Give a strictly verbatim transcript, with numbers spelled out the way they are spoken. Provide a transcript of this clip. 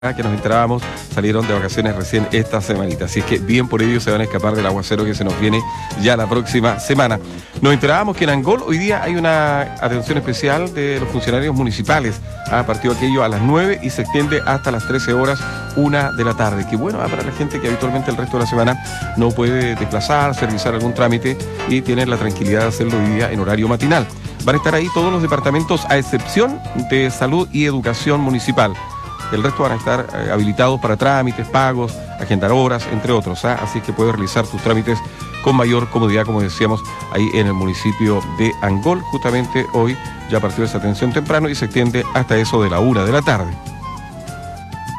que nos enterábamos salieron de vacaciones recién esta semanita, así es que bien por ello se van a escapar del aguacero que se nos viene ya la próxima semana. Nos enterábamos que en Angol hoy día hay una atención especial de los funcionarios municipales. Ha partido aquello a las nueve y se extiende hasta las trece horas, una de la tarde. Que bueno, para la gente que habitualmente el resto de la semana no puede desplazarse, realizar algún trámite y tiene la tranquilidad de hacerlo hoy día en horario matinal. Van a estar ahí todos los departamentos a excepción de salud y educación municipal. El resto van a estar eh, habilitados para trámites, pagos, agendar horas, entre otros. ¿ah? Así que puedes realizar tus trámites con mayor comodidad, como decíamos, ahí en el municipio de Angol. Justamente hoy ya partió esa atención temprano y se extiende hasta eso de la una de la tarde.